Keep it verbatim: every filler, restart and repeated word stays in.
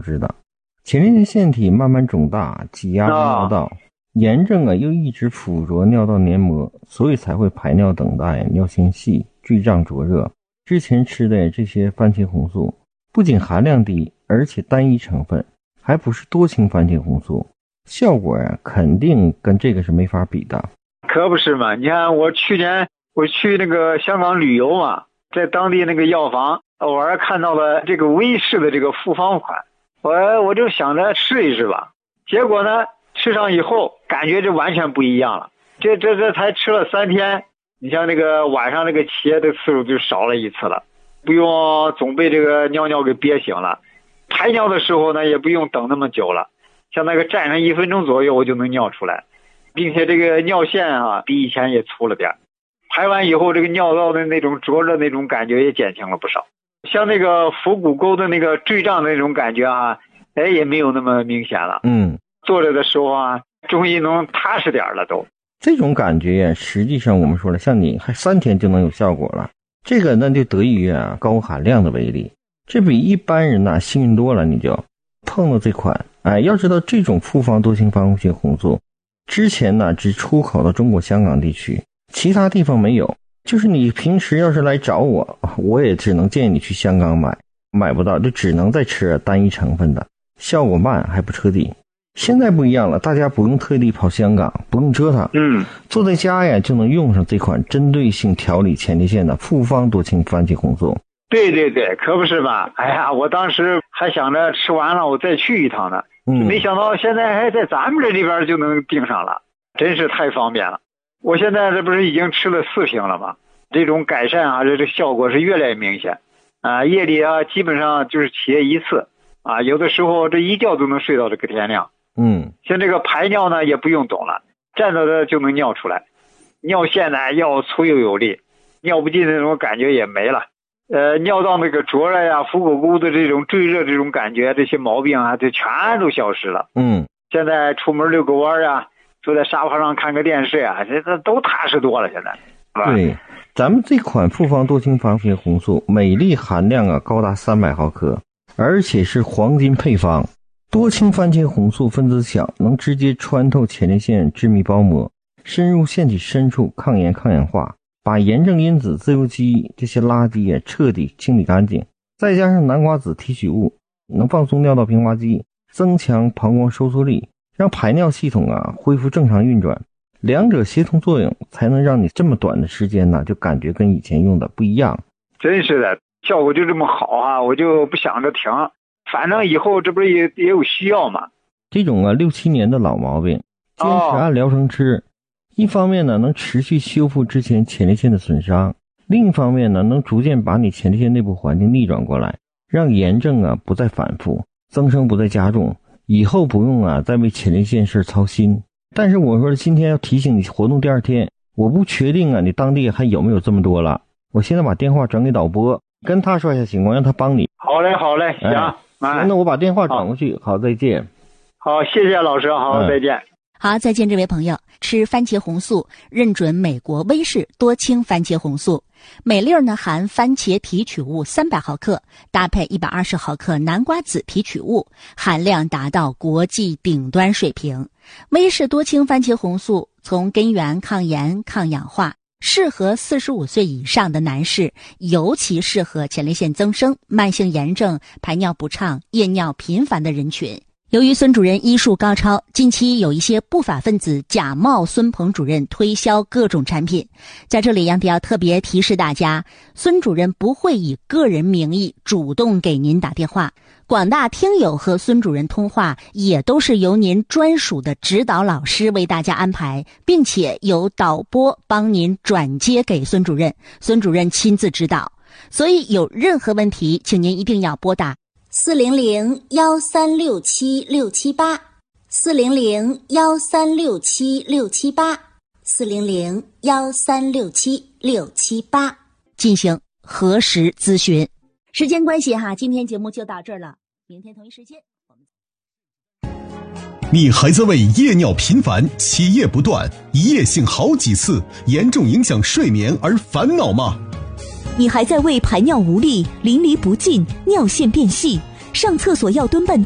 致的。前列腺腺体慢慢肿大，挤压尿道，哦、炎症啊又一直附着尿道黏膜，所以才会排尿等待、尿线细、坠胀灼热。之前吃的这些番茄红素不仅含量低，而且单一成分，还不是多氢番茄红素，效果呀、啊、肯定跟这个是没法比的。 可不是嘛，你看我去年我去那个香港旅游嘛，在当地那个药房偶尔看到了这个威士的这个复方款，我我就想着试一试吧，结果呢吃上以后感觉就完全不一样了。这这这才吃了三天，你像那个晚上那个起夜的次数就少了一次了，不用总被这个尿尿给憋醒了，排尿的时候呢也不用等那么久了，像那个站上一分钟左右我就能尿出来，并且这个尿线啊比以前也粗了点，排完以后这个尿道的那种灼热那种感觉也减轻了不少，像那个腹股沟的那个坠胀的那种感觉啊，哎也没有那么明显了。 嗯， 坐着的时候啊终于能踏实点了都。 这种感觉呀，实际上我们说了，像你还三天就能有效果了，这个那就得益于啊高含量的威力，这比一般人呐幸运多了。你就碰到这款，哎，要知道这种复方多氢番茄红素之前呢只出口到中国香港地区，其他地方没有。就是你平时要是来找我，我也只能建议你去香港买，买不到就只能再吃单一成分的，效果慢还不彻底。现在不一样了，大家不用特地跑香港，不用折腾， 嗯， 坐在家呀就能用上这款针对性调理前列腺的复方多氢番茄红素。 对对对，可不是吧？哎呀，我当时还想着吃完了我再去一趟呢， 嗯， 没想到现在还在咱们这里边就能订上了，真是太方便了。我现在这不是已经吃了四瓶了吗？这种改善啊，这这效果是越来越明显啊！夜里啊，基本上就是起夜一次啊，有的时候这一觉都能睡到这个天亮。 嗯， 像这个排尿呢，也不用懂了，站着的就能尿出来，尿线呢要粗又有力，尿不尽的那种感觉也没了。呃，尿道那个灼热呀、腹股沟的这种坠热这种感觉，这些毛病啊，就全都消失了。 嗯， 现在出门遛个弯啊，坐在沙发上看个电视啊，这这都踏实多了。现在， 对，咱们这款复方多氢番茄红素，每粒含量啊高达三百毫克，而且是黄金配方。多氢番茄红素分子小，能直接穿透前列腺致密包膜，深入腺体深处，抗炎抗氧化，把炎症因子、自由基这些垃圾也彻底清理干净。再加上南瓜子提取物，能放松尿道平滑肌，增强膀胱收缩力，让排尿系统啊恢复正常运转。两者协同作用，才能让你这么短的时间呢就感觉跟以前用的不一样。 真是的，效果就这么好啊，我就不想着停，反正以后这不是也也有需要嘛。 这种啊六七年的老毛病，坚持按疗程吃，哦，一方面呢能持续修复之前前列腺的损伤，另一方面呢能逐渐把你前列腺内部环境逆转过来，让炎症啊不再反复，增生不再加重，以后不用啊再为前列腺事操心。但是我说今天要提醒你，活动第二天，我不确定啊你当地还有没有这么多了。我现在把电话转给导播，跟他说一下情况，让他帮你。 好嘞好嘞，行，哎哎，那我把电话转过去。好，再见。 好，谢谢老师，好，嗯，再见。 好，再见，这位朋友。吃番茄红素，认准美国威士多氢番茄红素，每粒呢含番茄提取物三百毫克，搭配一百二十毫克南瓜子提取物，含量达到国际顶端水平。威士多氢番茄红素从根源抗炎抗氧化，适合四十五岁以上的男士，尤其适合前列腺增生、慢性炎症、排尿不畅、夜尿频繁的人群。由于孙主任医术高超，近期有一些不法分子假冒孙鹏主任推销各种产品。在这里杨迪要特别提示大家，孙主任不会以个人名义主动给您打电话，广大听友和孙主任通话也都是由您专属的指导老师为大家安排，并且由导播帮您转接给孙主任，孙主任亲自指导。所以有任何问题，请您一定要拨打四零零幺三六七六七八，四零零幺三六七六七八，四零零幺三六七六七八进行核实咨询。时间关系哈，今天节目就到这儿了，明天同一时间我们。 你还在为夜尿频繁、起夜不断、一夜性好几次、严重影响睡眠而烦恼吗？ 你还在为排尿无力、淋漓不尽、尿线变细、上厕所要蹲半天